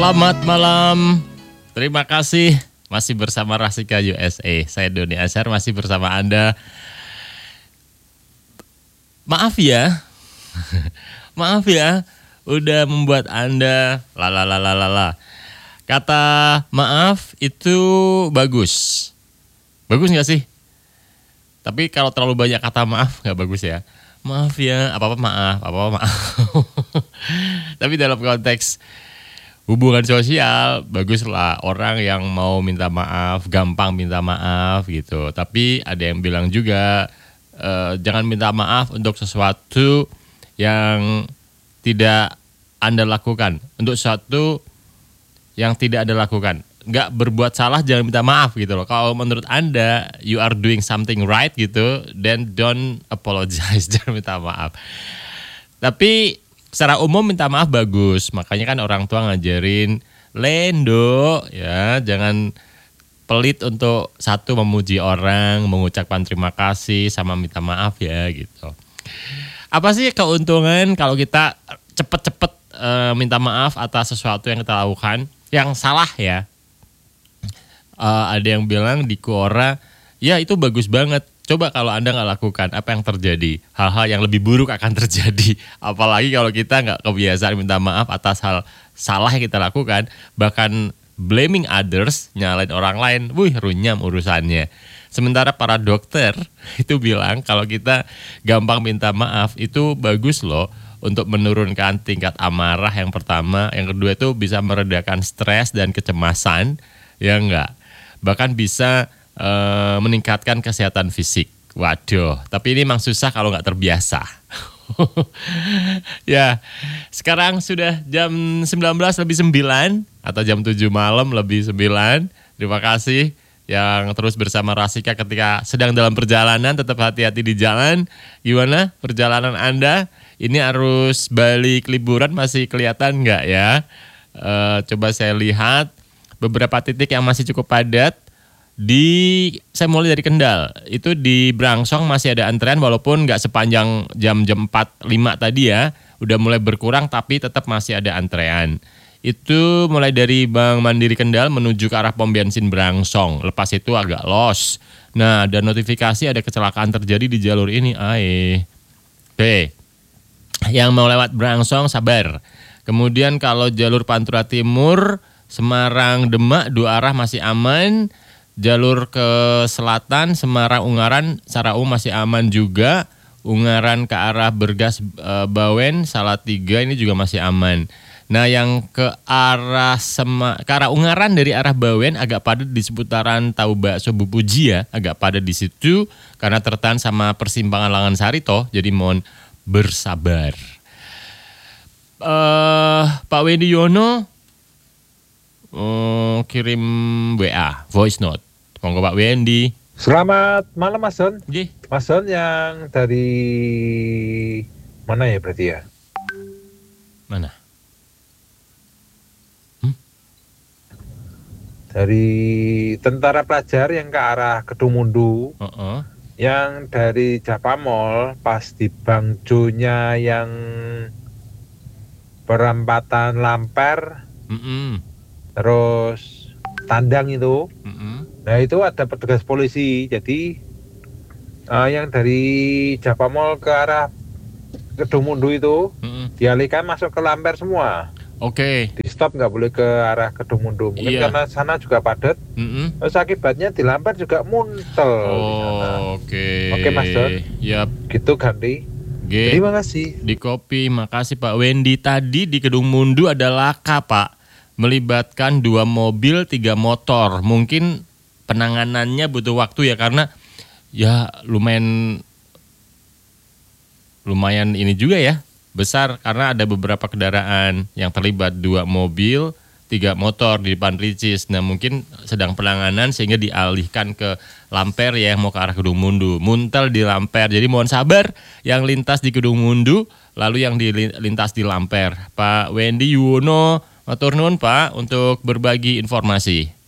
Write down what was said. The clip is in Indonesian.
Selamat malam, terima kasih masih bersama Rasika USA. Saya Doni Azhar masih bersama Anda. Maaf ya, maaf ya, udah membuat Anda la. Kata maaf itu bagus, bagus nggak sih? Tapi kalau terlalu banyak kata maaf nggak bagus ya. Maaf ya, apa-apa maaf. Tapi dalam konteks hubungan sosial, baguslah orang yang mau minta maaf, gampang minta maaf gitu. Tapi ada yang bilang juga, jangan minta maaf untuk sesuatu yang tidak Anda lakukan. Untuk sesuatu yang tidak Anda lakukan. Nggak berbuat salah, jangan minta maaf gitu loh. Kalau menurut Anda, you are doing something right gitu, then don't apologize, jangan minta maaf. Tapi secara umum minta maaf bagus, makanya kan orang tua ngajarin lendo ya, jangan pelit untuk satu memuji orang, mengucapkan terima kasih sama minta maaf ya gitu. Apa sih keuntungan kalau kita cepet-cepet minta maaf atas sesuatu yang kita lakukan yang salah ya? Ada yang bilang di Quora, ya itu bagus banget. Coba kalau Anda nggak lakukan, apa yang terjadi? Hal-hal yang lebih buruk akan terjadi. Apalagi kalau kita nggak kebiasaan minta maaf atas hal salah yang kita lakukan. Bahkan blaming others, nyalain orang lain, runyam urusannya. Sementara para dokter itu bilang kalau kita gampang minta maaf, itu bagus loh untuk menurunkan tingkat amarah yang pertama. Yang kedua itu bisa meredakan stres dan kecemasan, ya enggak? Bahkan bisa meningkatkan kesehatan fisik. Waduh, tapi ini memang susah kalau nggak terbiasa. Ya, sekarang sudah jam 19:09 atau jam 7 malam lebih 9. Terima kasih yang terus bersama Rasika ketika sedang dalam perjalanan. Tetap hati-hati di jalan. Gimana perjalanan Anda? Ini arus balik liburan masih kelihatan nggak ya? Coba saya lihat beberapa titik yang masih cukup padat. Saya mulai dari Kendal, itu di Brangsong masih ada antrean walaupun nggak sepanjang jam 4-5 tadi ya, udah mulai berkurang tapi tetap masih ada antrean. Itu mulai dari Bank Mandiri Kendal menuju ke arah pom bensin Brangsong, lepas itu agak los. Nah, ada notifikasi ada kecelakaan terjadi di jalur ini, Oke, yang mau lewat Brangsong sabar. Kemudian kalau jalur Pantura Timur, Semarang Demak dua arah masih aman. Jalur ke selatan Semarang Ungaran secara umum masih aman juga. Ungaran ke arah Bergas Bawen Salatiga ini juga masih aman. Nah, yang ke arah Ungaran dari arah Bawen agak padat di seputaran Tahu Bakso Bu Puji ya, agak padat di situ karena tertahan sama persimpangan Langan Sari toh. Jadi mohon bersabar. Pak Wendy Yono kirim WA, voice note. Monggo Pak Wendy. Selamat malam Mas Don. Ji. Mas Don yang dari mana ya berarti ya? Mana? Dari Tentara Pelajar yang ke arah Kedung Mundu. Yang dari Japamol pas di Bang Jo-nya yang perempatan Lamper. Terus Tandang itu. Nah itu ada petugas polisi. Jadi yang dari Japamol ke arah Kedung Mundu itu dialihkan masuk ke Lamper semua. Oke. Di stop nggak boleh ke arah Kedung Mundu. Mungkin karena sana juga padat. Terus akibatnya di Lamper juga muntel di sana. Oke Mas Don. Yap. Gitu ganti. Terima kasih. Di kopi, makasih Pak Wendy. Tadi di Kedung Mundu ada laka Pak. Melibatkan 2 mobil, 3 motor. Mungkin penanganannya butuh waktu ya karena ya lumayan ini juga ya, besar karena ada beberapa kendaraan yang terlibat, 2 mobil, 3 motor di depan Ricis. Nah, mungkin sedang penanganan sehingga dialihkan ke Lamper ya yang mau ke arah Kedung Mundu. Muntel di Lamper. Jadi mohon sabar yang lintas di Kedung Mundu, lalu yang lintas di Lamper. Pak Wendy Yuwono, matur nuwun Pak untuk berbagi informasi.